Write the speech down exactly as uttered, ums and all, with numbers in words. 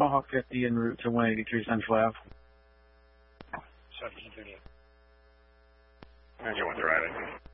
Hawk fifty en route to one eighty-three Central Ave. seventeen thirty-eight. And you want the riding?